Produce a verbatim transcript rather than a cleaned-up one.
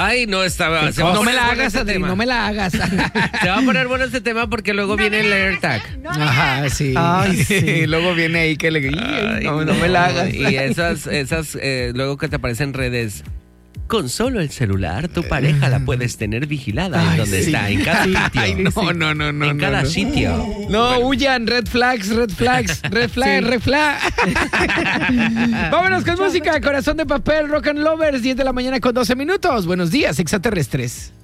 Ay, no, estaba... Se va a No me poner la bueno hagas, este Adri, tema. no me la hagas. Se va a poner bueno este tema porque luego viene el AirTag. Ajá, sí. Ay, sí. Y luego viene ahí que le... Ay, no, no me la hagas. Y esas, esas eh, luego que te aparecen en redes. Con solo el celular, tu pareja la puedes tener vigilada en Ay, donde sí. está, en cada sitio. Ay, no, no, no, no. en no, cada no. sitio. No, huyan, red flags, red flags, red flag, Sí. red flag. Vámonos con música, Corazón de Papel, Rock and Lovers, diez de la mañana con doce minutos. Buenos días, extraterrestres.